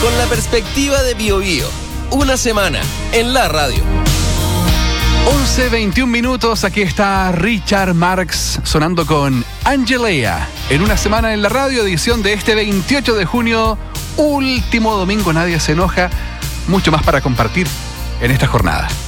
con la perspectiva de Biobío. Una semana en la radio. 11:21 minutos, aquí está Richard Marx sonando con Angelea. En una semana en la radio, edición de este 28 de junio, último domingo, nadie se enoja. Mucho más para compartir en esta jornada.